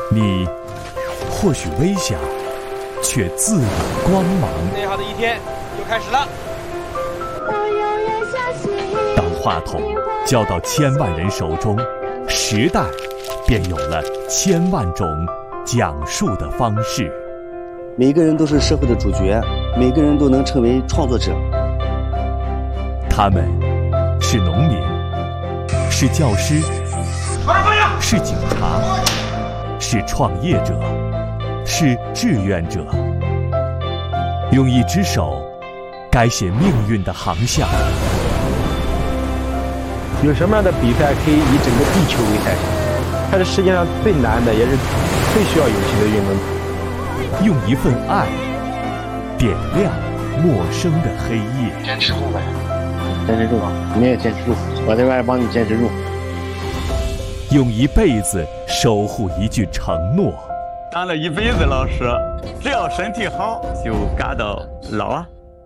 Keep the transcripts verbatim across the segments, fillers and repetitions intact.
你或许微小，却自有光芒。 美好的一天又开始了。 当话筒交到千万人手中，时代便有了千万种讲述的方式。 每个人都是社会的主角，每个人都能成为创作者。 他们是农民，是教师，是警察，是创业者，是志愿者，用一只手改写命运的航向。 有什么样的比赛可以以整个地球为赛场？它是世界上最难的，也是最需要勇气的运动。 用一份爱点亮陌生的黑夜。 坚持住呗，坚持住啊！你也坚持住，我这边帮你坚持住。 用一辈子守护一句承诺。 当了一辈子老师，只要身体好，就干到老啊。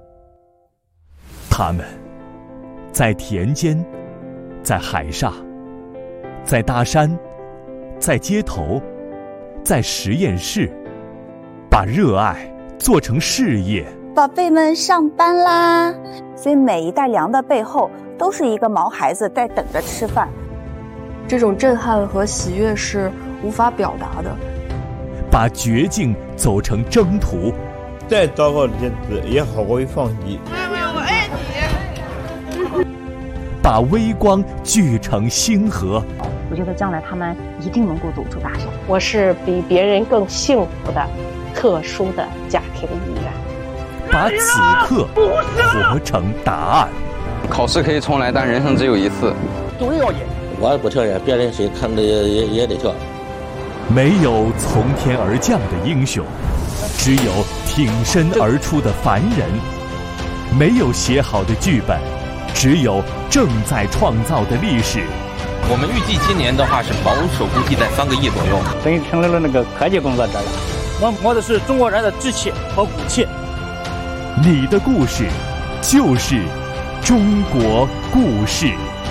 他们在田间，在海上，在大山，在街头，在实验室，把热爱做成事业。 宝贝们上班啦！所以每一袋粮的背后，都是一个毛孩子在等着吃饭。 这种震撼和喜悦是无法表达的。 把绝境走成征途， 再糟糕的日子也好过于放弃。 妈妈，我爱你。 把微光聚成星河。 我觉得将来他们一定能够走出大山。 我是比别人更幸福的特殊的家庭一员。 把此刻活成答案。 考试可以重来，但人生只有一次。 都要演。 我也不跳演，别人谁看着也也也得跳。 没有从天而降的英雄，只有挺身而出的凡人；没有写好的剧本，只有正在创造的历史。 我们预计今年的话是保守估计在三个亿左右。 等于成为了那个科技工作者了。 我摸的是中国人的志气和骨气。 你的故事，就是中国故事。